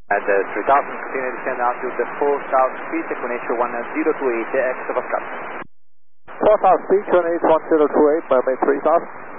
At 3000, continue to descend altitude the 4 south speed, Equination 1028, X of Oscar. 4 south speed, Equination 1028, Mermaid 3000.